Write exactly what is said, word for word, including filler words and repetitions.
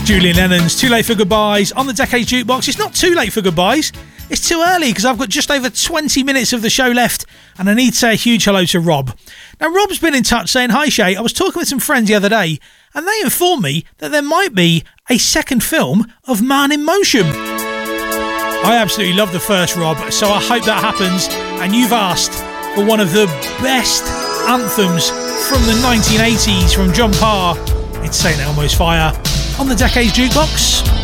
Julian Lennon's Too Late for Goodbyes on the Decades Jukebox. It's not too late for goodbyes. It's too early because I've got just over twenty minutes of the show left and I need to say a huge hello to Rob. Now, Rob's been in touch saying, "Hi Shay, I was talking with some friends the other day and they informed me that there might be a second film of Man in Motion." I absolutely love the first, Rob, so I hope that happens. And you've asked for one of the best anthems from the nineteen eighties from John Parr. It's Saint Elmo's Fire on the Decades Jukebox.